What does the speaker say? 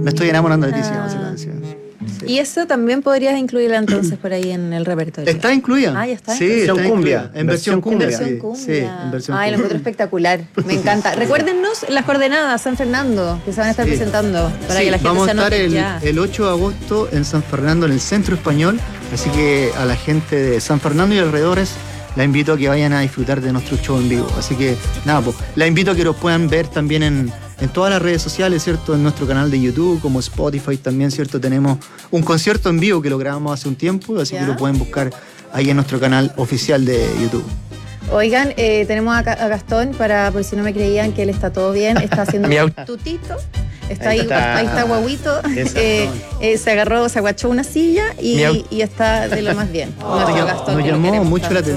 Me estoy enamorando de ti, se llama esa canción. Sí. Y eso también podrías incluirla entonces por ahí en el repertorio. ¿Está incluida? Ah, ya está. Sí, Versión está cumbia. incluida. En versión cumbia. Versión cumbia. Sí, en versión Ay, lo cumbia. encuentro espectacular. Me encanta. Recuérdennos las coordenadas, San Fernando, que se van a estar Sí. presentando para Sí, que la gente vamos se a estar anote ya. el 8 de agosto en San Fernando, en el Centro Español. Así que a la gente de San Fernando y alrededores la invito a que vayan a disfrutar de nuestro show en vivo. Así que nada, pues la invito a que lo puedan ver también en todas las redes sociales, ¿cierto? En nuestro canal de YouTube, como Spotify también, ¿cierto? Tenemos un concierto en vivo que lo grabamos hace un tiempo, así ¿Ya? que lo pueden buscar ahí en nuestro canal oficial de YouTube. Oigan, tenemos a Gastón, por si no me creían que él está todo bien, está haciendo Mi un auto. tutito. Está Ahí ahí, está. ahí está guaguito. Se agachó una silla y está de lo más bien. Nuestro Gastón, Nos que lo llamó queremos mucho la tanto.